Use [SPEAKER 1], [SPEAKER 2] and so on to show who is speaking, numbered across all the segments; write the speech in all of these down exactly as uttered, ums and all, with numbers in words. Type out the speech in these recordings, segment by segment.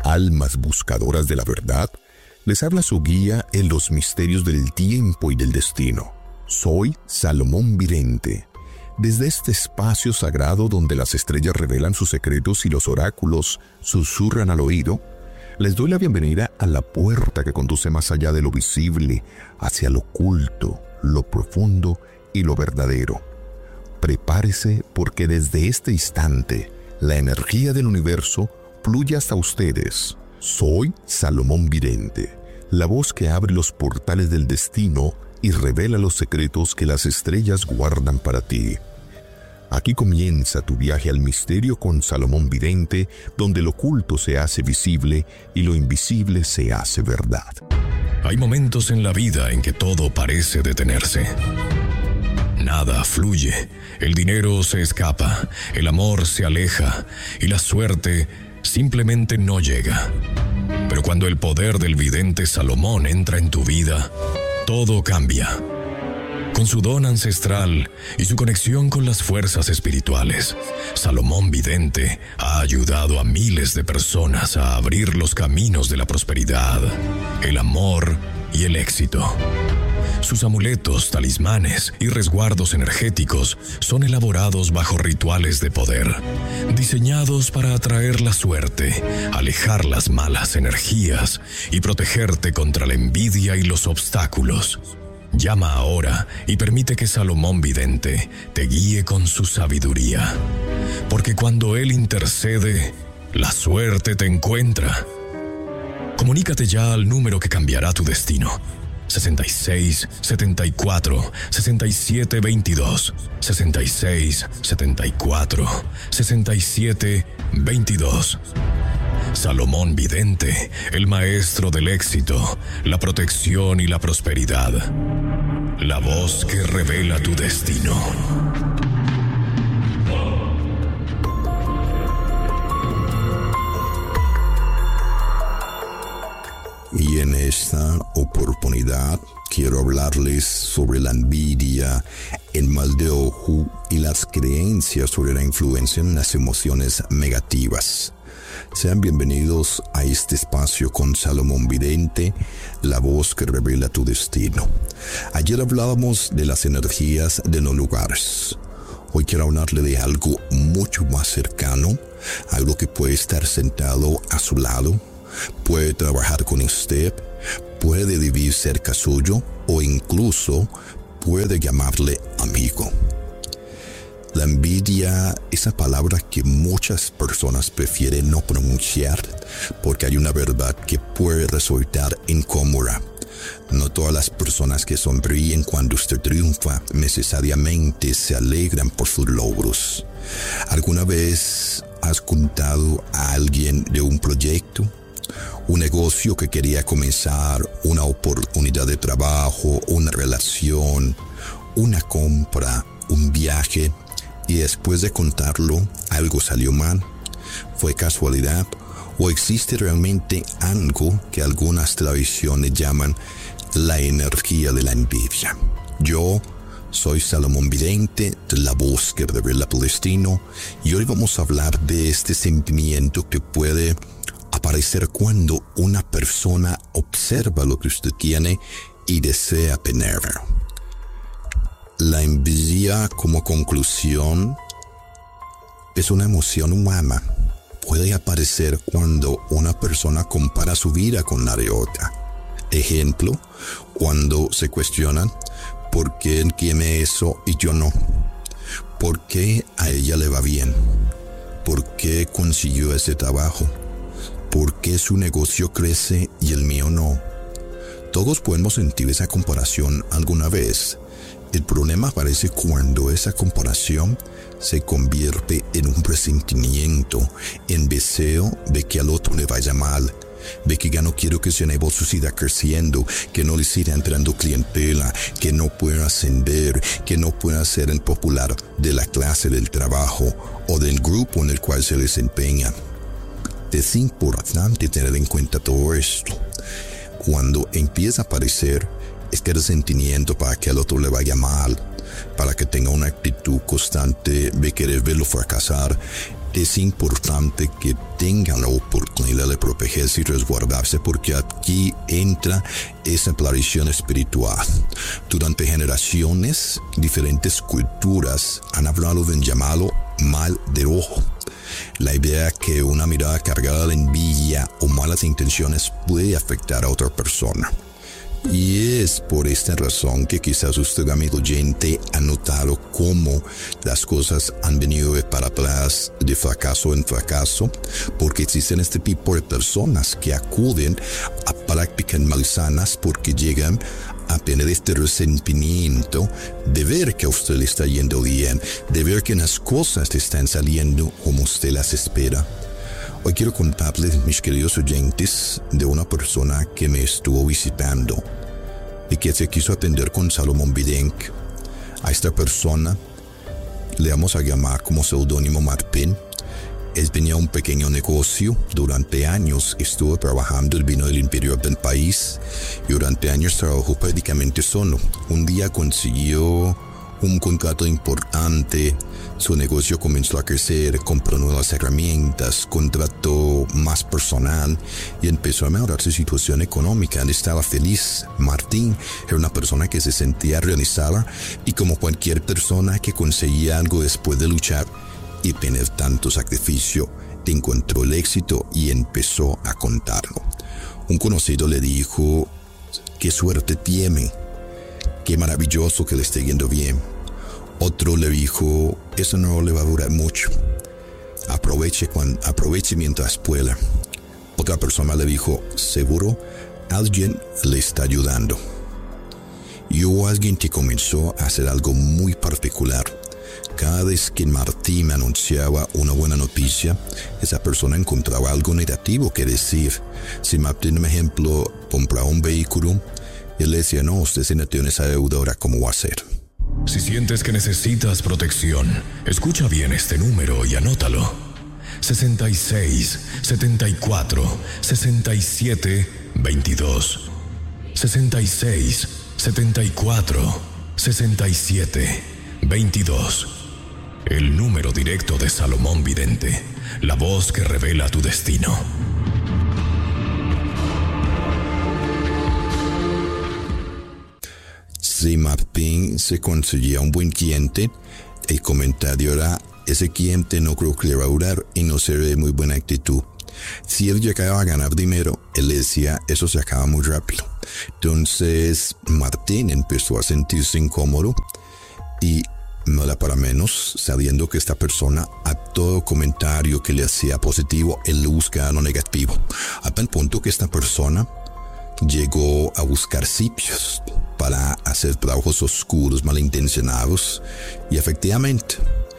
[SPEAKER 1] almas buscadoras de la verdad, les habla su guía en los misterios del tiempo y del destino. Soy Salomón Vidente. Desde este espacio sagrado donde las estrellas revelan sus secretos y los oráculos susurran al oído, les doy la bienvenida a la puerta que conduce más allá de lo visible, hacia lo oculto, lo profundo y lo verdadero. Prepárese porque desde este instante, la energía del universo fluye hasta ustedes. Soy Salomón Vidente, la voz que abre los portales del destino y revela los secretos que las estrellas guardan para ti. Aquí comienza tu viaje al misterio con Salomón Vidente, donde lo oculto se hace visible y lo invisible se hace verdad.
[SPEAKER 2] Hay momentos en la vida en que todo parece detenerse. Nada fluye, el dinero se escapa, el amor se aleja y la suerte simplemente no llega. Pero cuando el poder del vidente Salomón entra en tu vida, todo cambia. Con su don ancestral y su conexión con las fuerzas espirituales, Salomón Vidente ha ayudado a miles de personas a abrir los caminos de la prosperidad, el amor y el éxito. Sus amuletos, talismanes y resguardos energéticos son elaborados bajo rituales de poder, diseñados para atraer la suerte, alejar las malas energías y protegerte contra la envidia y los obstáculos. Llama ahora y permite que Salomón Vidente te guíe con su sabiduría, porque cuando él intercede, la suerte te encuentra. Comunícate ya al número que cambiará tu destino. sesenta y seis, setenta y cuatro, sesenta y siete, veintidós, sesenta y seis, setenta y cuatro, sesenta y siete, veintidós. Salomón Vidente, el maestro del éxito, la protección y la prosperidad. La voz que revela tu destino.
[SPEAKER 3] Y en esta oportunidad quiero hablarles sobre la envidia, el mal de ojo y las creencias sobre la influencia en las emociones negativas. Sean bienvenidos a este espacio con Salomón Vidente, la voz que revela tu destino. Ayer hablábamos de las energías de los lugares. Hoy quiero hablarle de algo mucho más cercano, algo que puede estar sentado a su lado, puede trabajar con usted, puede vivir cerca suyo o incluso puede llamarle amigo. La envidia, esa palabra que muchas personas prefieren no pronunciar porque hay una verdad que puede resultar incómoda. No todas las personas que sonríen cuando usted triunfa necesariamente se alegran por sus logros. ¿Alguna vez has contado a alguien de un proyecto, un negocio que quería comenzar, una oportunidad de trabajo, una relación, una compra, un viaje, y después de contarlo, algo salió mal? ¿Fue casualidad? ¿O existe realmente algo que algunas tradiciones llaman la energía de la envidia? Yo soy Salomón Vidente, de la voz que revela tu destino, y hoy vamos a hablar de este sentimiento que puede aparecer cuando una persona observa lo que usted tiene y desea tener. La envidia, como conclusión, es una emoción humana. Puede aparecer cuando una persona compara su vida con la de otra. Ejemplo, cuando se cuestionan ¿por qué él tiene eso y yo no? ¿Por qué a ella le va bien? ¿Por qué consiguió ese trabajo? ¿Por qué su negocio crece y el mío no? Todos podemos sentir esa comparación alguna vez. El problema aparece cuando esa comparación se convierte en un presentimiento, en deseo de que al otro le vaya mal, de que ya no quiero que ese negocio siga creciendo, que no le siga entrando clientela, que no pueda ascender, que no pueda ser el popular de la clase del trabajo o del grupo en el cual se desempeña. Es importante tener en cuenta todo esto. Cuando empieza a aparecer este resentimiento para que al otro le vaya mal, para que tenga una actitud constante de querer verlo fracasar, es importante que tengan la oportunidad de protegerse y resguardarse, porque aquí entra esa aparición espiritual. Durante generaciones, diferentes culturas han hablado del llamado mal de ojo. La idea que una mirada cargada de envidia o malas intenciones puede afectar a otra persona. Y es por esta razón que quizás usted, amigo oyente, ha notado cómo las cosas han venido de para atrás, de fracaso en fracaso, porque existen este tipo de personas que acuden a prácticas malsanas porque llegan a tener este resentimiento de ver que a usted le está yendo bien, de ver que las cosas están saliendo como usted las espera. Hoy quiero contarles, mis queridos oyentes, de una persona que me estuvo visitando y que se quiso atender con Salomón Vidente. A esta persona le vamos a llamar como seudónimo Martín. Él tenía un pequeño negocio. Durante años estuvo trabajando. Él vino del interior del país y durante años trabajó prácticamente solo. Un día consiguió un contrato importante, su negocio comenzó a crecer, compró nuevas herramientas, contrató más personal y empezó a mejorar su situación económica. Él estaba feliz. Martín era una persona que se sentía realizada y como cualquier persona que conseguía algo después de luchar y tener tanto sacrificio, encontró el éxito y empezó a contarlo. Un conocido le dijo: qué suerte tiene, qué maravilloso que le esté yendo bien. Otro le dijo: eso no le va a durar mucho, aproveche, cuando, aproveche mientras pueda. Otra persona le dijo: seguro alguien le está ayudando. Y hubo alguien que comenzó a hacer algo muy particular. Cada vez que Martín anunciaba una buena noticia, esa persona encontraba algo negativo que decir. Si Martín, por ejemplo, compraba un vehículo, él le decía: no, usted se metió en esa deuda, ahora ¿cómo va a ser?
[SPEAKER 2] Si sientes que necesitas protección, escucha bien este número y anótalo. sesenta y seis, setenta y cuatro, sesenta y siete, veintidós. sesenta y seis, setenta y cuatro, sesenta y siete, veintidós. El número directo de Salomón Vidente, la voz que revela tu destino.
[SPEAKER 3] Si Martín se conseguía un buen cliente, el comentario era: ese cliente no creo que le va a durar y no se ve de muy buena actitud. Si él llegaba a ganar dinero, él le decía: eso se acaba muy rápido. Entonces Martín empezó a sentirse incómodo y no era para menos, sabiendo que esta persona a todo comentario que le hacía positivo, él le buscaba lo negativo. A tal punto que esta persona llegó a buscar sitios para hacer trabajos oscuros, malintencionados, y efectivamente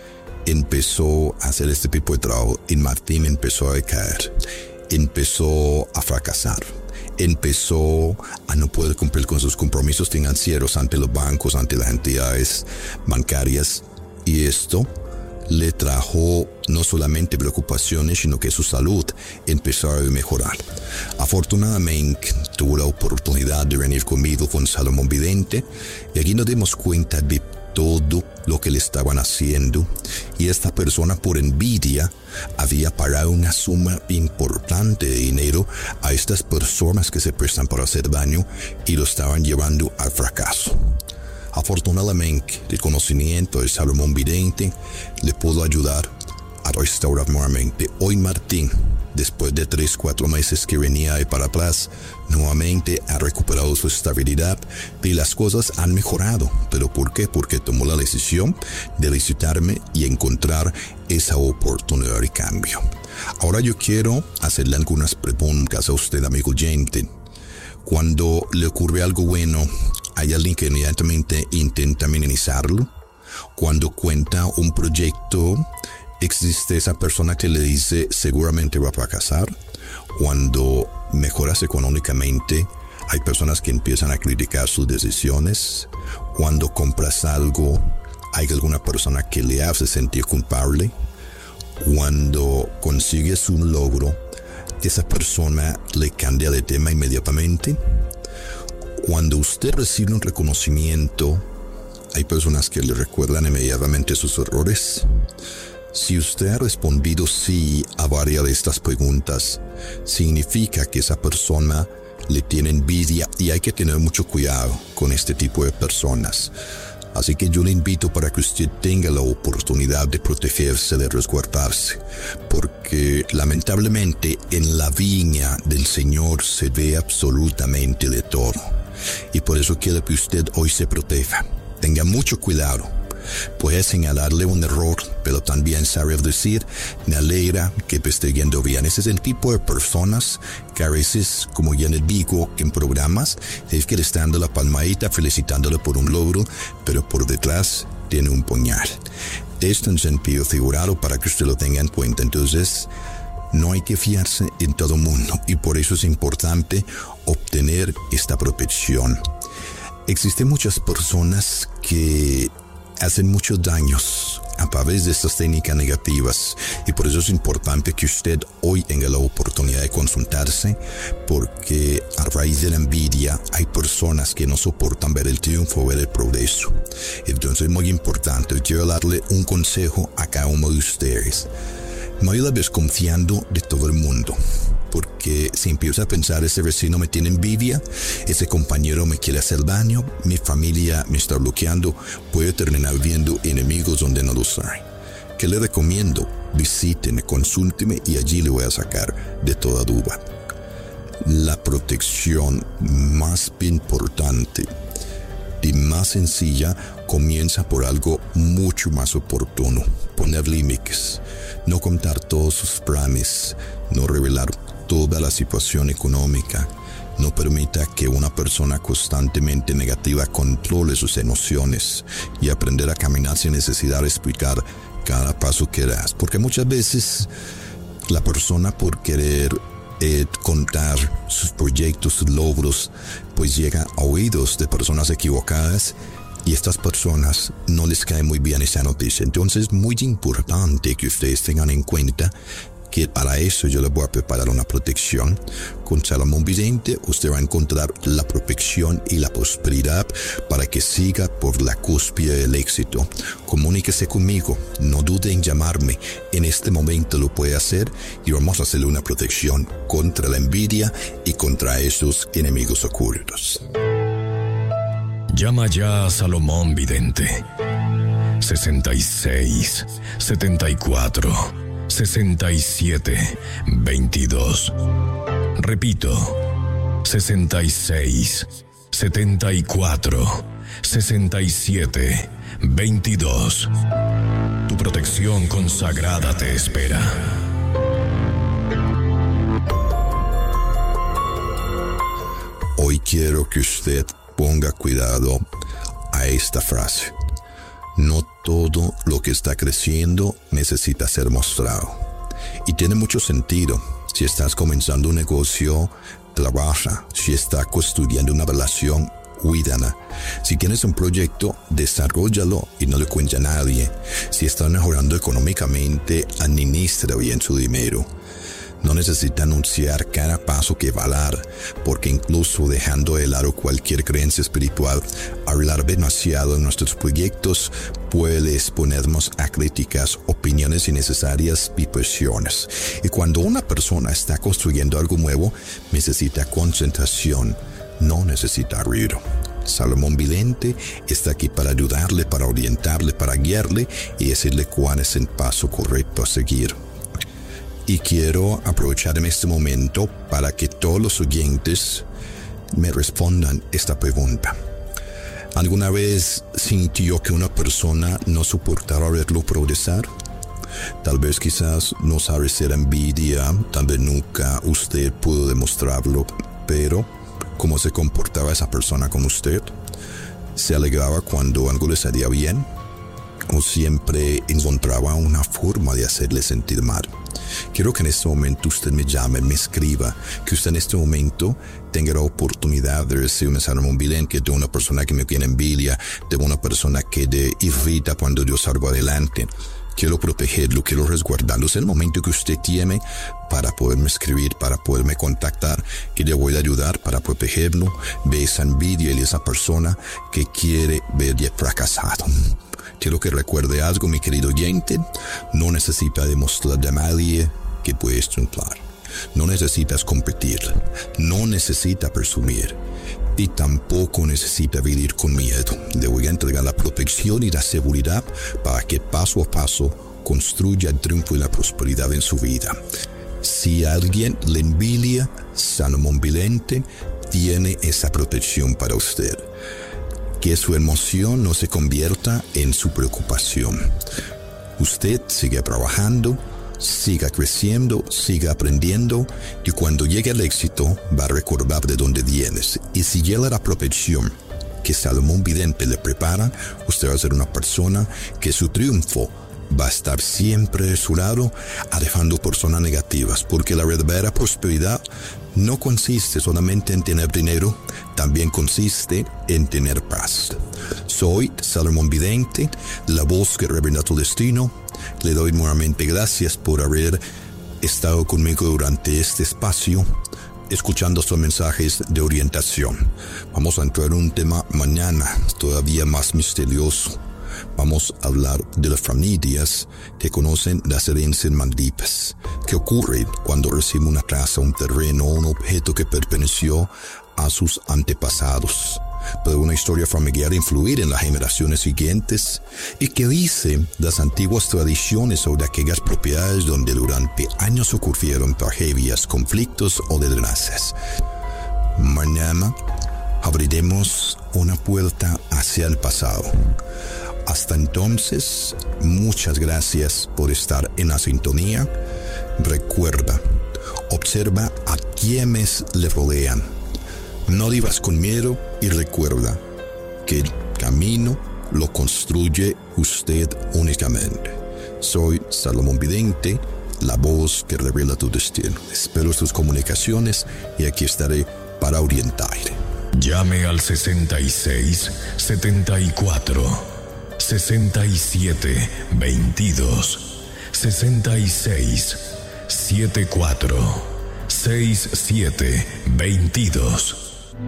[SPEAKER 3] empezó a hacer este tipo de trabajo y Martín empezó a decaer, empezó a fracasar, empezó a no poder cumplir con sus compromisos financieros ante los bancos, ante las entidades bancarias, y esto le trajo no solamente preocupaciones, sino que su salud empezó a mejorar. Afortunadamente tuvo la oportunidad de venir conmigo con Salomón Vidente y aquí nos dimos cuenta de todo lo que le estaban haciendo, y esta persona, por envidia, había pagado una suma importante de dinero a estas personas que se prestan para hacer daño y lo estaban llevando al fracaso. Afortunadamente, el conocimiento de Salomón Vidente le pudo ayudar a restaurar nuevamente. Hoy Martín, después de tres, cuatro meses que venía de para atrás, nuevamente ha recuperado su estabilidad y las cosas han mejorado. ¿Pero por qué? Porque tomó la decisión de visitarme y encontrar esa oportunidad de cambio. Ahora yo quiero hacerle algunas preguntas a usted, amigo oyente. Cuando le ocurre algo bueno, ¿hay alguien que inmediatamente intenta minimizarlo? Cuando cuenta un proyecto, ¿existe esa persona que le dice seguramente va a fracasar? Cuando mejoras económicamente, hay personas que empiezan a criticar sus decisiones. Cuando compras algo, hay alguna persona que le hace sentir culpable. Cuando consigues un logro, esa persona le cambia de tema inmediatamente. Cuando usted recibe un reconocimiento, hay personas que le recuerdan inmediatamente sus errores. Si usted ha respondido sí a varias de estas preguntas, significa que esa persona le tiene envidia y hay que tener mucho cuidado con este tipo de personas. Así que yo le invito para que usted tenga la oportunidad de protegerse, de resguardarse, porque lamentablemente en la viña del Señor se ve absolutamente de todo. Y por eso quiero que usted hoy se proteja. Tenga mucho cuidado. Puede señalarle un error, pero también saber decir, me alegra que me esté yendo bien. Ese es el tipo de personas que a veces, como ya les digo en programas, es que le está dando la palmadita, felicitándole por un logro, pero por detrás tiene un puñal. Esto en sentido figurado para que usted lo tenga en cuenta. Entonces, no hay que fiarse en todo mundo y por eso es importante obtener esta protección. Existen muchas personas que hacen muchos daños a través de estas técnicas negativas y por eso es importante que usted hoy tenga la oportunidad de consultarse, porque a raíz de la envidia hay personas que no soportan ver el triunfo, ver el progreso. Entonces es muy importante. Quiero darle un consejo a cada uno de ustedes. No vaya desconfiando de todo el mundo, porque si empieza a pensar, ese vecino me tiene envidia, ese compañero me quiere hacer daño, mi familia me está bloqueando, puede terminar viendo enemigos donde no los hay. ¿Qué le recomiendo? Visíteme, consúlteme y allí le voy a sacar de toda duda. La protección más importante y más sencilla comienza por algo mucho más oportuno: poner límites, no contar todos sus planes, no revelar toda la situación económica. No permita que una persona constantemente negativa controle sus emociones y aprender a caminar sin necesidad de explicar cada paso que das. Porque muchas veces la persona, por querer eh, contar sus proyectos, sus logros, pues llega a oídos de personas equivocadas y estas personas no les cae muy bien esa noticia. Entonces es muy importante que ustedes tengan en cuenta que para eso yo les voy a preparar una protección. Con Salomón Vidente usted va a encontrar la protección y la prosperidad para que siga por la cúspide del éxito. Comuníquese conmigo, no dude en llamarme, en este momento lo puede hacer y vamos a hacerle una protección contra la envidia y contra esos enemigos ocultos.
[SPEAKER 2] Llama ya a Salomón Vidente. sesenta y seis, setenta y cuatro, sesenta y siete, veintidós. Repito, sesenta y seis, setenta y cuatro, sesenta y siete, veintidós. Tu protección consagrada te espera.
[SPEAKER 3] Hoy quiero que usted ponga cuidado a esta frase. No todo lo que está creciendo necesita ser mostrado. Y tiene mucho sentido. Si estás comenzando un negocio, trabaja. Si estás construyendo una relación, cuídala. Si tienes un proyecto, desarróllalo y no le cuente a nadie. Si estás mejorando económicamente, administra bien su dinero. No necesita anunciar cada paso que va a dar, porque incluso dejando de lado cualquier creencia espiritual, hablar demasiado en nuestros proyectos puede exponernos a críticas, opiniones innecesarias y presiones. Y cuando una persona está construyendo algo nuevo, necesita concentración, no necesita ruido. Salomón Vidente está aquí para ayudarle, para orientarle, para guiarle y decirle cuál es el paso correcto a seguir. Y quiero aprovechar en este momento para que todos los oyentes me respondan esta pregunta. ¿Alguna vez sintió que una persona no soportaba verlo progresar? Tal vez quizás no sabe si era envidia, tal vez nunca usted pudo demostrarlo, pero ¿cómo se comportaba esa persona con usted? ¿Se alegraba cuando algo le salía bien? ¿O siempre encontraba una forma de hacerle sentir mal? Quiero que en este momento usted me llame, me escriba, que usted en este momento tenga la oportunidad de recibir un Salomón Vidente de una persona que me tiene envidia, de una persona que le irrita cuando yo salgo adelante. Quiero protegerlo, quiero resguardarlo. Es el momento que usted tiene para poderme escribir, para poderme contactar, que le voy a ayudar para protegerlo de esa envidia y de esa persona que quiere verle fracasado. quiero que recuerde algo, mi querido oyente. No necesita demostrar a nadie que puedes triunfar. No necesitas competir. No necesita presumir. Y tampoco necesita vivir con miedo. Le voy a entregar la protección y la seguridad para que paso a paso construya el triunfo y la prosperidad en su vida. Si alguien le envidia, Salomón Vidente tiene esa protección para usted. Que su emoción no se convierta en su preocupación. Usted sigue trabajando, siga creciendo, siga aprendiendo, y cuando llegue el éxito va a recordar de dónde vienes. Y si llega la protección que Salomón Vidente le prepara, usted va a ser una persona que su triunfo va a estar siempre de su lado, alejando personas negativas, porque la verdadera prosperidad no consiste solamente en tener dinero, también consiste en tener paz. Soy Salomón Vidente, la voz que revela tu destino. Le doy nuevamente gracias por haber estado conmigo durante este espacio, escuchando estos mensajes de orientación. Vamos a entrar en un tema mañana todavía más misterioso. Vamos a hablar de las familias que conocen las herencias malditas. ¿Qué ocurre cuando recibe una casa, un terreno o un objeto que perteneció a sus antepasados? ¿Puede una historia familiar influir en las generaciones siguientes? ¿Y qué dicen las antiguas tradiciones sobre aquellas propiedades donde durante años ocurrieron tragedias, conflictos o desgracias? Mañana abriremos una puerta hacia el pasado. Hasta entonces, muchas gracias por estar en la sintonía. Recuerda, observa a quienes le rodean. No vivas con miedo y recuerda que el camino lo construye usted únicamente. Soy Salomón Vidente, la voz que revela tu destino. Espero tus comunicaciones y aquí estaré para orientarte.
[SPEAKER 2] Llame al sesenta y seis, setenta y cuatro, sesenta y siete, veintidós, sesenta y seis, setenta y cuatro, sesenta y siete, veintidós.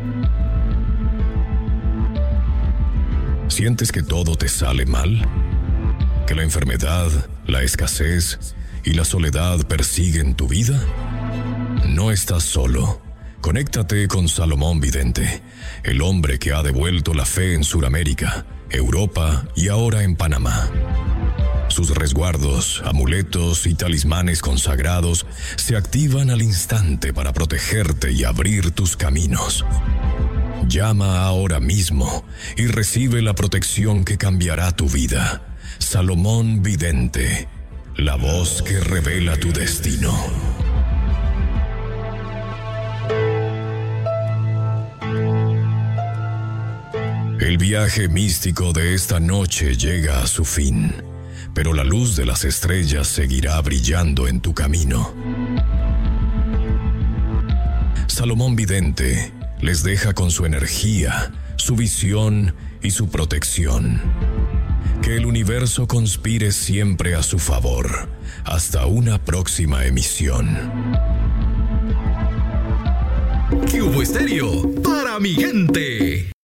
[SPEAKER 2] ¿Sientes que todo te sale mal? ¿Que la enfermedad, la escasez y la soledad persiguen tu vida? No estás solo. Conéctate con Salomón Vidente, el hombre que ha devuelto la fe en Sudamérica, Europa y ahora en Panamá. Sus resguardos, amuletos y talismanes consagrados se activan al instante para protegerte y abrir tus caminos. Llama ahora mismo y recibe la protección que cambiará tu vida. Salomón Vidente, la voz que revela tu destino. El viaje místico de esta noche llega a su fin, pero la luz de las estrellas seguirá brillando en tu camino. Salomón Vidente les deja con su energía, su visión y su protección. Que el universo conspire siempre a su favor. Hasta una próxima emisión.
[SPEAKER 4] ¿Qué hubo, Estéreo? Para mi gente.